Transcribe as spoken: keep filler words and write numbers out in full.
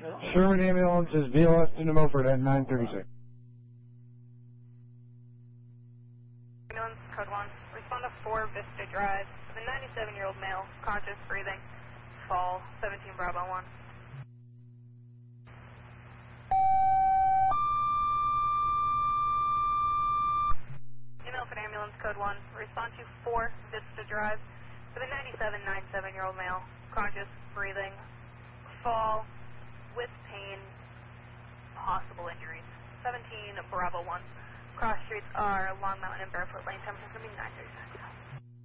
Sherman ambulance is V L S into Milford at nine thirty-six. Ambulance, code one. Respond to four Vista Drive. The ninety-seven-year-old male, conscious, breathing, fall, seventeen Bravo one. Milford ambulance, code one. Respond to four Vista Drive. For the ninety-seven, ninety-seven-year-old male, conscious, breathing, fall, with pain, possible injuries. seventeen Bravo one. Cross streets are Long Mountain and Barefoot Lane. Temperature going to be nine thirty-six.